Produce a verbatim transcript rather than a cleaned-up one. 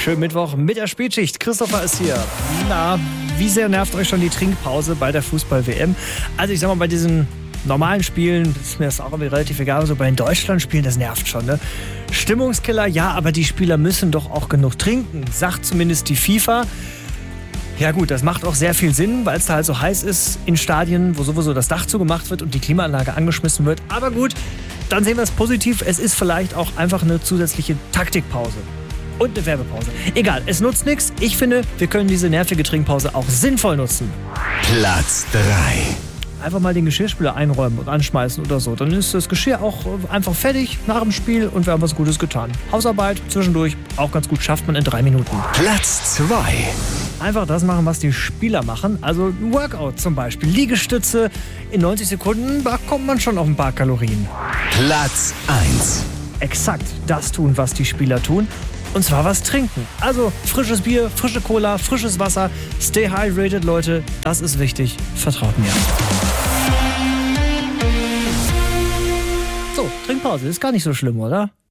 Schönen Mittwoch mit der Spätschicht. Christopher ist hier. Na, wie sehr nervt euch schon die Trinkpause bei der Fußball-W M? Also ich sag mal, bei diesen normalen Spielen, das ist mir das auch relativ egal, so bei den Deutschland-Spielen, das nervt schon, ne? Stimmungskiller, ja, aber die Spieler müssen doch auch genug trinken, sagt zumindest die FIFA. Ja gut, das macht auch sehr viel Sinn, weil es da halt so heiß ist in Stadien, wo sowieso das Dach zugemacht wird und die Klimaanlage angeschmissen wird. Aber gut, dann sehen wir es positiv. Es ist vielleicht auch einfach eine zusätzliche Taktikpause. Und eine Werbepause. Egal, es nutzt nichts. Ich finde, wir können diese nervige Trinkpause auch sinnvoll nutzen. Platz drei. Einfach mal den Geschirrspüler einräumen und anschmeißen oder so. Dann ist das Geschirr auch einfach fertig nach dem Spiel und wir haben was Gutes getan. Hausarbeit zwischendurch auch ganz gut, schafft man in drei Minuten. Platz zwei. Einfach das machen, was die Spieler machen. Also ein Workout zum Beispiel. Liegestütze in neunzig Sekunden, da kommt man schon auf ein paar Kalorien. Platz eins. Exakt das tun, was die Spieler tun. Und zwar was trinken. Also frisches Bier, frische Cola, frisches Wasser. Stay hydrated, Leute. Das ist wichtig. Vertraut mir. So, Trinkpause. Ist gar nicht so schlimm, oder?